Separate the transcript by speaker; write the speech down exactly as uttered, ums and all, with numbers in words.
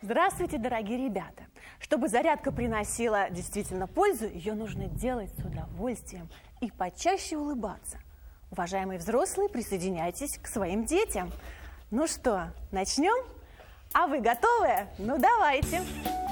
Speaker 1: Здравствуйте, дорогие ребята! Чтобы зарядка приносила действительно пользу, ее нужно делать с удовольствием и почаще улыбаться. Уважаемые взрослые, присоединяйтесь к своим детям. Ну что, начнем? А вы готовы? Ну давайте!